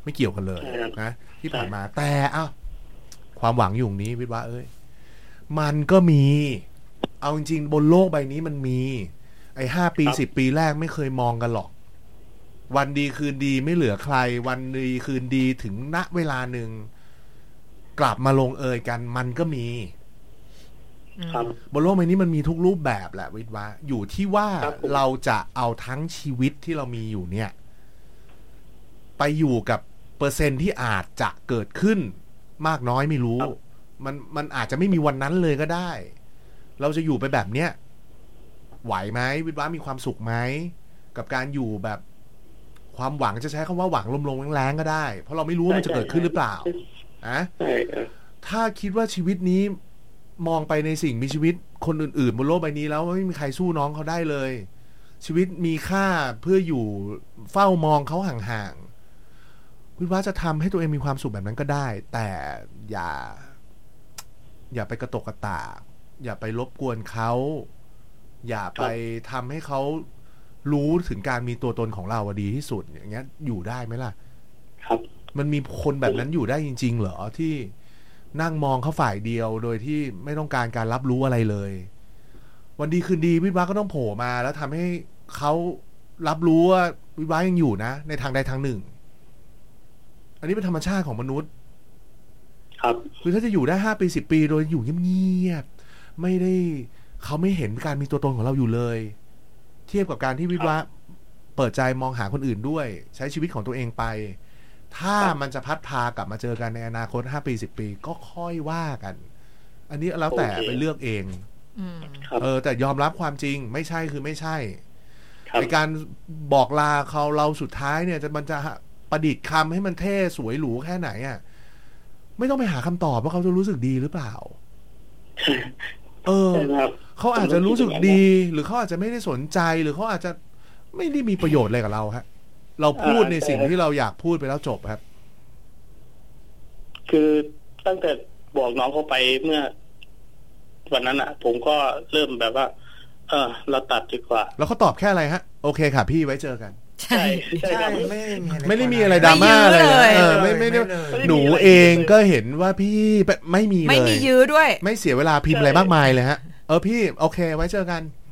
ไม่เกี่ยวกันเลยนะที่ผ่านมาแต่ความหวังอยู่ตรงนี้วิทย์ว่ามันก็มีเอาจริงๆบนโลกใบนี้มันมีไอ้5 ปี10 ปีแรกไม่เคยมองกันหรอกวันดีคืนดีไม่เหลือใครวันดีคืนดีถึงณเวลาหนึ่งกลับมาลงเอยกันมันก็มีบนโลกใบนี้มันมีทุกรูปแบบแหละวิทย์ว่าอยู่ที่ว่าเราจะเอาทั้งชีวิตที่เรามีอยู่เนี่ยไปอยู่กับเปอร์เซ็นต์ที่อาจจะเกิดขึ้นมากน้อยไม่รู้มันอาจจะไม่มีวันนั้นเลยก็ได้เราจะอยู่ไปแบบเนี้ยไหวไหมวิทย์ว่ามีความสุขไหมกับการอยู่แบบความหวังจะใช้คำว่าหวังลมๆแรงๆก็ได้เพราะเราไม่รู้ว่ามันจะเกิดขึ้นหรือเปล่าถ้าคิดว่าชีวิตนี้มองไปในสิ่งมีชีวิตคนอื่นๆบนโลกใบนี้แล้วไม่มีใครสู้น้องเขาได้เลยชีวิตมีค่าเพื่ออยู่เฝ้ามองเขาห่างๆวิทย์ว่าจะทำให้ตัวเองมีความสุขแบบนั้นก็ได้แต่อย่าไปกระตกกระตากอย่าไปรบกวนเขาอย่าไปทำให้เขารู้ถึงการมีตัวตนของเราดีที่สุดอย่างเงี้ยอยู่ได้ไหมล่ะครับมันมีคนแบบนั้นอยู่ได้จริงๆเหรอที่นั่งมองเขาฝ่ายเดียวโดยที่ไม่ต้องการการรับรู้อะไรเลยวันดีคืนดีวิทย์ว่าก็ต้องโผล่มาแล้วทำให้เขารับรู้ว่าวิทย์ว่ายังอยู่นะในทางใดทางหนึ่งอันนี้เป็นธรรมชาติของมนุษย์ครับคือถ้าจะอยู่ได้5 ปี10 ปีโดยอยู่เงียบๆไม่ได้เขาไม่เห็นการมีตัวตนของเราอยู่เลยเทียบกับการที่วิทย์ว่าเปิดใจมองหาคนอื่นด้วยใช้ชีวิตของตัวเองไปถ้ามันจะพัดพากลับมาเจอกันในอนาคต5 ปี10 ปีก็ค่อยว่ากันอันนี้แล้วแต่ไปเลือกเองแต่ยอมรับความจริงไม่ใช่คือไม่ใช่ในการบอกลาเขาเราสุดท้ายเนี่ยมันจะประดิษฐ์คำให้มันเท่สวยหรูแค่ไหนไม่ต้องไปหาคำตอบว่าเขาจะรู้สึกดีหรือเปล่าเขาอาจจะรู้สึกดีหรือเขาอาจจะไม่ได้สนใจหรือเขาอาจจะไม่ได้มีประโยชน์อะไรกับเราฮะเราพูดในสิ่งที่เราอยากพูดไปแล้วจบครับคือตั้งแต่บอกน้องเขาไปเมื่อวันนั้นผมก็เริ่มแบบว่าเราตัดดีกว่าแล้วเขาตอบแค่อะไรฮะโอเคค่ะพี่ไว้เจอกันใช่ครับไม่ได้มีอะไรดราม่าเลยไม่ได้หนูเองก็เห็นว่าพี่ไม่มีเลยไม่มียื้อด้วยไม่เสียเวลาพิมพ์อะไรมากมายเลยฮะพี่โอเคไว้เจอกัน